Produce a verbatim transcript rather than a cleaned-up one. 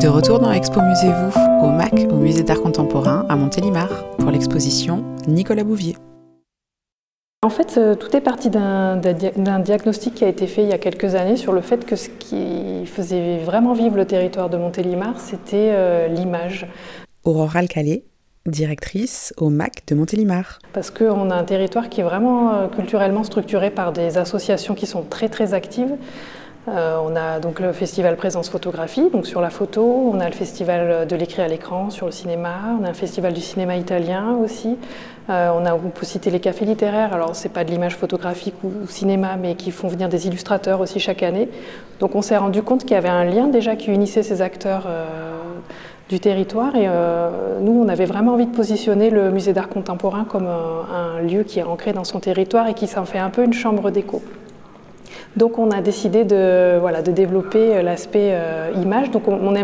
De retour dans Expo Musée Vous, au M A C, au Musée d'Art Contemporain, à Montélimar, pour l'exposition Nicolas Bouvier. En fait, tout est parti d'un, d'un diagnostic qui a été fait il y a quelques années sur le fait que ce qui faisait vraiment vivre le territoire de Montélimar, c'était euh, l'image. Aurore Alcalé, directrice au M A C de Montélimar. Parce qu'on a un territoire qui est vraiment euh, culturellement structuré par des associations qui sont très très actives. Euh, on a donc le festival Présence Photographie, donc sur la photo, on a le festival de l'écrit à l'écran sur le cinéma, on a un festival du cinéma italien aussi, euh, on a, on peut citer les cafés littéraires, alors c'est pas de l'image photographique ou, ou cinéma, mais qui font venir des illustrateurs aussi chaque année. Donc on s'est rendu compte qu'il y avait un lien déjà qui unissait ces acteurs euh, du territoire et euh, nous on avait vraiment envie de positionner le musée d'art contemporain comme un, un lieu qui est ancré dans son territoire et qui s'en fait un peu une chambre d'écho. Donc on a décidé de, voilà, de développer l'aspect euh, image. Donc on, on,